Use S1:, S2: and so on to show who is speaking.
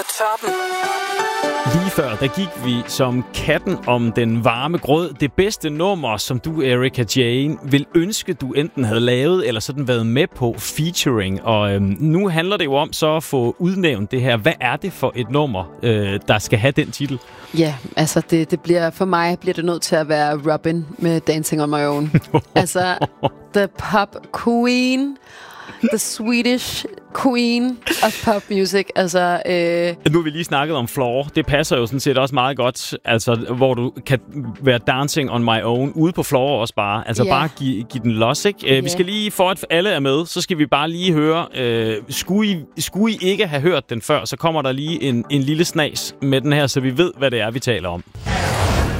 S1: Toppen.
S2: Lige før, der gik vi som katten om den varme grød. Det bedste nummer, som du, Erika Jane, vil ønske, du enten havde lavet, eller sådan været med på featuring. Og nu handler det jo om så at få udnævnt det her. Hvad er det for et nummer, der skal have den titel?
S3: Ja, altså det bliver, for mig bliver det nødt til at være Robin med Dancing on My Own. Altså, the pop queen, the Swedish queen of pop music. Altså,
S2: Nu har vi lige snakket om Floor. Det passer jo sådan set også meget godt, altså, hvor du kan være Dancing on My Own ude på Floor også bare. Altså bare give den los, ikke? Vi skal lige, for at alle er med, så skal vi bare lige høre, skulle I ikke have hørt den før, så kommer der lige en lille snas med den her, så vi ved, hvad det er, vi taler om.